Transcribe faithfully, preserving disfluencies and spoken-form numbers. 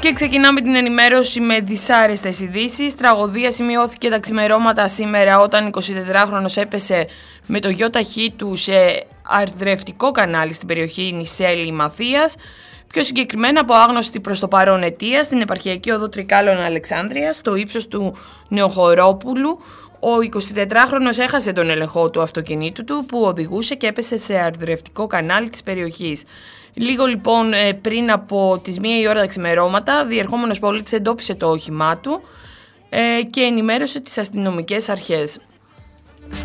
Και ξεκινάμε την ενημέρωση με δυσάρεστες ειδήσεις. Τραγωδία σημειώθηκε τα ξημερώματα σήμερα όταν εικοσιτετράχρονος έπεσε με το γιο ταχύ του σε αρδρευτικό κανάλι στην περιοχή Νησέλη Μαθίας. Πιο συγκεκριμένα από άγνωστη προς το παρόν αιτία στην επαρχιακή οδό Τρικάλων Αλεξάνδρειας, στο ύψος του Νεοχωρόπουλου. Ο εικοσιτετράχρονος έχασε τον ελεγχό του αυτοκινήτου του που οδηγούσε και έπεσε σε αρδρευτικό κανάλι της περιοχής. Λίγο λοιπόν πριν από τις μία η ώρα τα ξημερώματα, διερχόμενος πολίτης εντόπισε το όχημά του και ενημέρωσε τις αστυνομικές αρχές.